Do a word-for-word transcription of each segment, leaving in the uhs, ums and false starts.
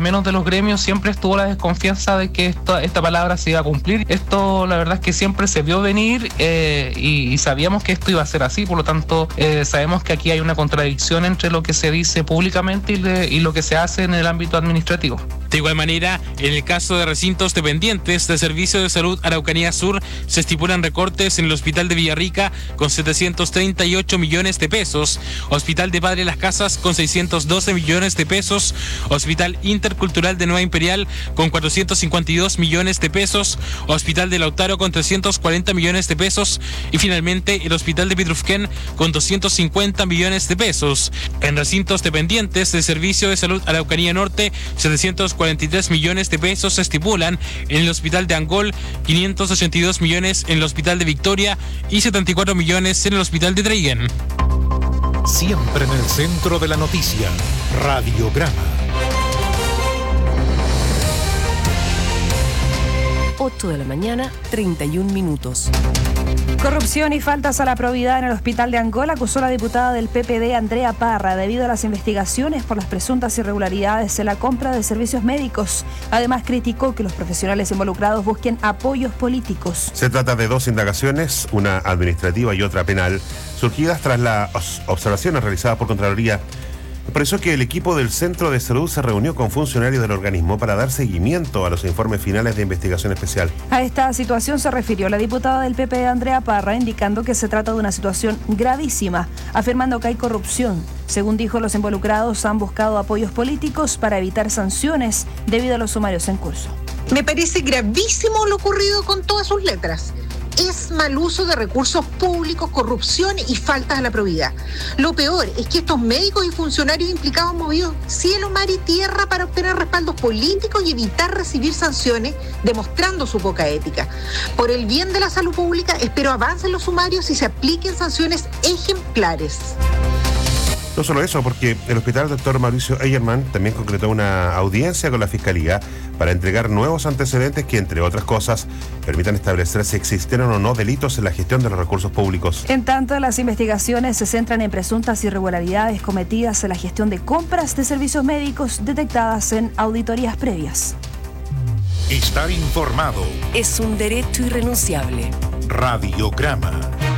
menos de los gremios, siempre estuvo la desconfianza de que esta, esta palabra se iba a cumplir. Esto la verdad es que siempre se vio venir eh, y, y sabíamos que esto iba a ser así, por lo tanto eh, sabemos que aquí hay una contradicción entre lo que se dice públicamente y, de, y lo que se hace en el ámbito administrativo. De igual manera, en el caso de recintos dependientes del Servicio de Salud Araucanía Sur, se estipulan recortes en el Hospital de Villarrica con setecientos treinta y ocho millones de pesos, Hospital de Padre Las Casas con seiscientos doce millones de pesos, Hospital Intercultural de Nueva Imperial con cuatrocientos cincuenta y dos millones de pesos, Hospital de Lautaro con trescientos cuarenta millones de pesos y finalmente el Hospital de Pitrufquén con doscientos cincuenta millones de pesos. En recintos dependientes del Servicio de Salud Araucanía Norte, setecientos cuarenta y tres millones de pesos se estipulan en el Hospital de Angol, quinientos ochenta y dos millones en el Hospital de Victoria y setenta y cuatro millones en el Hospital de Traiguén. Siempre en el centro de la noticia, Radiograma. ocho de la mañana, treinta y un minutos. Corrupción y faltas a la probidad en el Hospital de Angol acusó la diputada del P P D, Andrea Parra, debido a las investigaciones por las presuntas irregularidades en la compra de servicios médicos. Además, criticó que los profesionales involucrados busquen apoyos políticos. Se trata de dos indagaciones, una administrativa y otra penal, surgidas tras las observaciones realizadas por Contraloría. Por eso que el equipo del Centro de Salud se reunió con funcionarios del organismo para dar seguimiento a los informes finales de investigación especial. A esta situación se refirió la diputada del P P D, Andrea Parra, indicando que se trata de una situación gravísima, afirmando que hay corrupción. Según dijo, los involucrados han buscado apoyos políticos para evitar sanciones debido a los sumarios en curso. Me parece gravísimo lo ocurrido con todas sus letras. Es mal uso de recursos públicos, corrupción y faltas a la probidad. Lo peor es que estos médicos y funcionarios implicados han movido cielo, mar y tierra para obtener respaldos políticos y evitar recibir sanciones, demostrando su poca ética. Por el bien de la salud pública, espero avancen los sumarios y se apliquen sanciones ejemplares. No solo eso, porque el hospital doctor Mauricio Eyerman también concretó una audiencia con la Fiscalía para entregar nuevos antecedentes que, entre otras cosas, permitan establecer si existieron o no delitos en la gestión de los recursos públicos. En tanto, las investigaciones se centran en presuntas irregularidades cometidas en la gestión de compras de servicios médicos detectadas en auditorías previas. Estar informado es un derecho irrenunciable. Radiograma.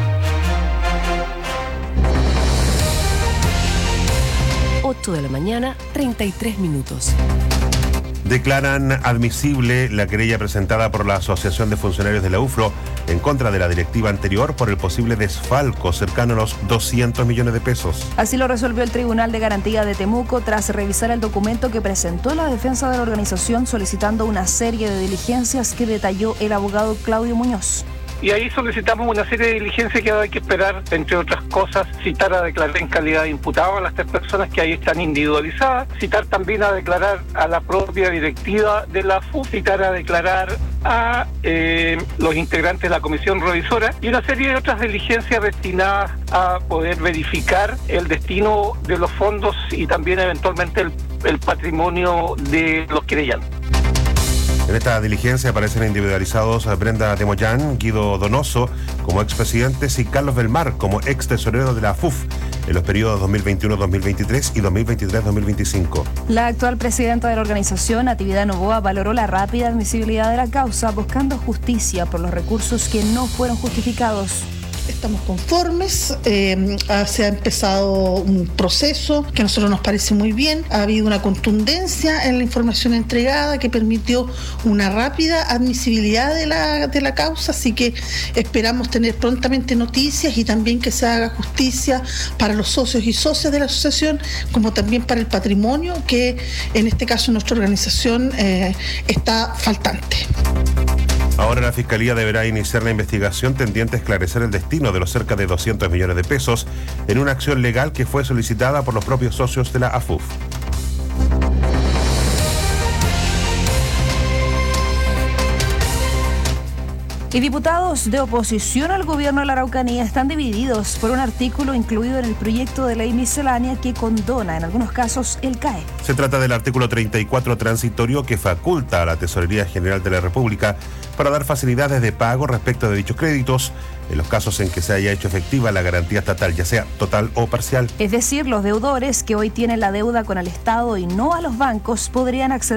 ocho de la mañana, treinta y tres minutos. Declaran admisible la querella presentada por la Asociación de Funcionarios de la U F R O en contra de la directiva anterior por el posible desfalco cercano a los doscientos millones de pesos. Así lo resolvió el Tribunal de Garantía de Temuco tras revisar el documento que presentó la defensa de la organización solicitando una serie de diligencias que detalló el abogado Claudio Muñoz. Y ahí solicitamos una serie de diligencias que hay que esperar, entre otras cosas, citar a declarar en calidad de imputado a las tres personas que ahí están individualizadas, citar también a declarar a la propia directiva de la F U, citar a declarar a eh, los integrantes de la comisión revisora y una serie de otras diligencias destinadas a poder verificar el destino de los fondos y también eventualmente el, el patrimonio de los querellantes. En esta diligencia aparecen individualizados a Brenda de Moyán, Guido Donoso como expresidentes y Carlos Belmar como ex tesorero de la F U F en los periodos dos mil veintiuno dos mil veintitrés y dos mil veintitrés dos mil veinticinco. La actual presidenta de la organización, Natividad Novoa, valoró la rápida admisibilidad de la causa, buscando justicia por los recursos que no fueron justificados. Estamos conformes, eh, se ha empezado un proceso que a nosotros nos parece muy bien, ha habido una contundencia en la información entregada que permitió una rápida admisibilidad de la, de la causa, así que esperamos tener prontamente noticias y también que se haga justicia para los socios y socias de la asociación, como también para el patrimonio que en este caso nuestra organización eh, está faltante. Ahora la Fiscalía deberá iniciar la investigación tendiente a esclarecer el destino de los cerca de doscientos millones de pesos en una acción legal que fue solicitada por los propios socios de la A F U F. Y diputados de oposición al gobierno de la Araucanía están divididos por un artículo incluido en el proyecto de ley miscelánea que condona en algunos casos el C A E. Se trata del artículo treinta y cuatro transitorio que faculta a la Tesorería General de la República para dar facilidades de pago respecto de dichos créditos en los casos en que se haya hecho efectiva la garantía estatal, ya sea total o parcial. Es decir, los deudores que hoy tienen la deuda con el Estado y no a los bancos podrían acceder